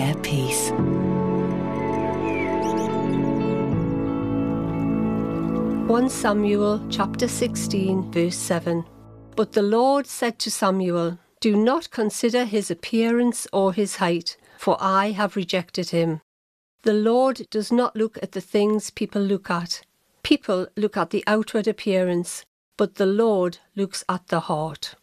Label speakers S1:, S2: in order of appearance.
S1: at peace.
S2: 1 Samuel chapter 16 verse 7. But the Lord said to Samuel, "Do not consider his appearance or his height, for I have rejected him." The Lord does not look at the things people look at. People look at the outward appearance, but the Lord looks at the heart.